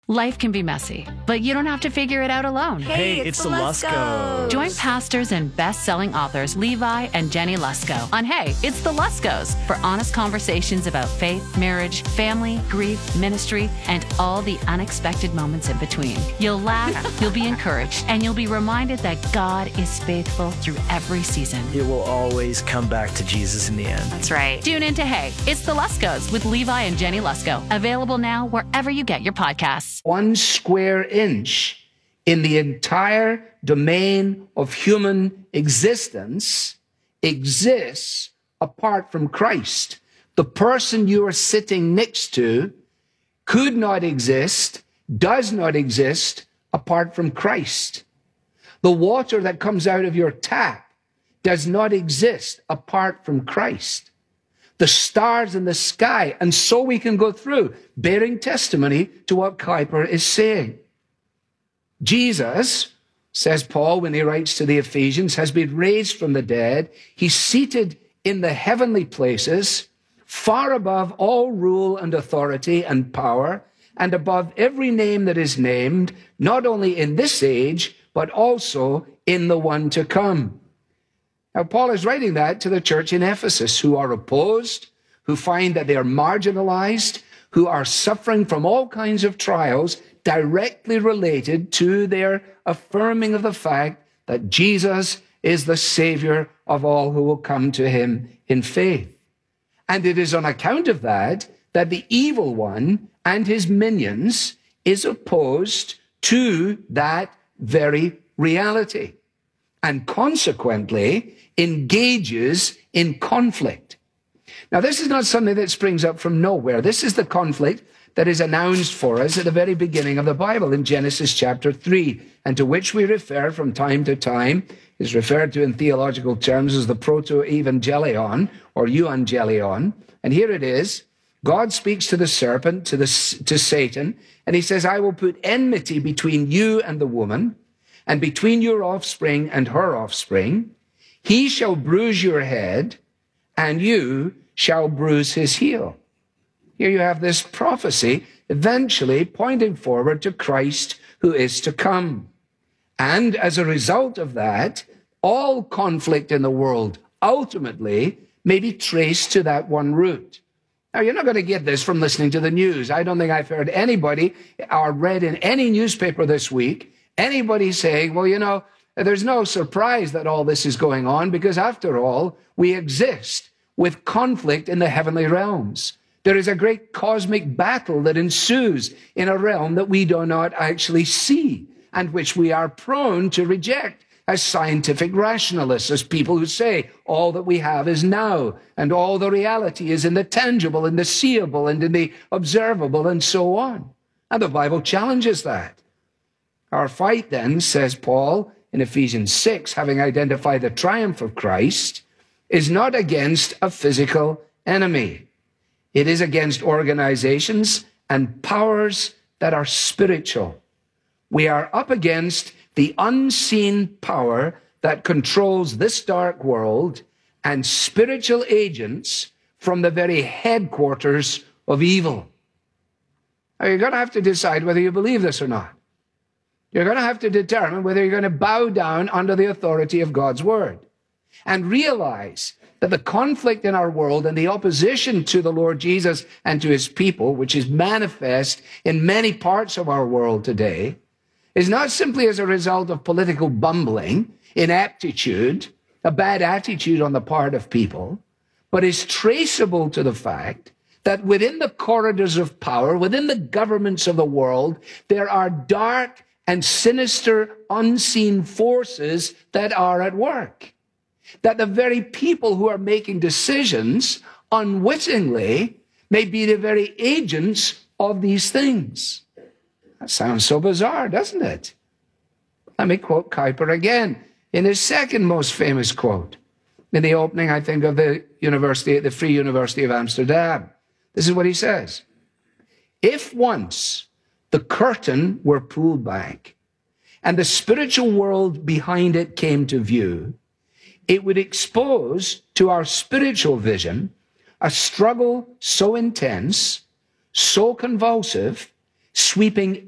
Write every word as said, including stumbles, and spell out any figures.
Life can be messy, but you don't have to figure it out alone. Hey, it's, it's the Luskos. Join pastors and best-selling authors Levi and Jenny Lusko on Hey, It's the Luskos for honest conversations about faith, marriage, family, grief, ministry, and all the unexpected moments in between. You'll laugh, you'll be encouraged, and you'll be reminded that God is faithful through every season. It will always come back to Jesus in the end. That's right. Tune in to Hey, It's the Luskos with Levi and Jenny Lusko. Available now wherever you get your podcasts. One square inch in the entire domain of human existence exists apart from Christ. The person you are sitting next to could not exist, does not exist apart from Christ. The water that comes out of your tap does not exist apart from Christ. The stars in the sky, and so we can go through, bearing testimony to what Kuyper is saying. Jesus, says Paul when he writes to the Ephesians, has been raised from the dead. He's seated in the heavenly places, far above all rule and authority and power, and above every name that is named, not only in this age, but also in the one to come. Now, Paul is writing that to the church in Ephesus, who are opposed, who find that they are marginalized, who are suffering from all kinds of trials directly related to their affirming of the fact that Jesus is the Savior of all who will come to him in faith. And it is on account of that that the evil one and his minions is opposed to that very reality, and consequently engages in conflict. Now, this is not something that springs up from nowhere. This is the conflict that is announced for us at the very beginning of the Bible in Genesis chapter three, and to which we refer from time to time, is referred to in theological terms as the proto-evangelion or euangelion. And here it is. God speaks to the serpent, to, the, to Satan, and he says, I will put enmity between you and the woman, and between your offspring and her offspring. He shall bruise your head, and you shall bruise his heel. Here you have this prophecy eventually pointing forward to Christ who is to come. And as a result of that, all conflict in the world ultimately may be traced to that one root. Now, you're not going to get this from listening to the news. I don't think I've heard anybody or read in any newspaper this week anybody saying, well, you know, there's no surprise that all this is going on because, after all, we exist with conflict in the heavenly realms. There is a great cosmic battle that ensues in a realm that we do not actually see and which we are prone to reject as scientific rationalists, as people who say all that we have is now and all the reality is in the tangible and the seeable and in the observable and so on. And the Bible challenges that. Our fight then, says Paul in Ephesians six, having identified the triumph of Christ, is not against a physical enemy. It is against organizations and powers that are spiritual. We are up against the unseen power that controls this dark world and spiritual agents from the very headquarters of evil. Now, you're going to have to decide whether you believe this or not. You're going to have to determine whether you're going to bow down under the authority of God's word and realize that the conflict in our world and the opposition to the Lord Jesus and to his people, which is manifest in many parts of our world today, is not simply as a result of political bumbling, ineptitude, a bad attitude on the part of people, but is traceable to the fact that within the corridors of power, within the governments of the world, there are dark and sinister, unseen forces that are at work. That the very people who are making decisions unwittingly may be the very agents of these things. That sounds so bizarre, doesn't it? Let me quote Kuyper again in his second most famous quote in the opening, I think, of the university, the Free University of Amsterdam. This is what he says. If once the curtain were pulled back and the spiritual world behind it came to view, it would expose to our spiritual vision a struggle so intense, so convulsive, sweeping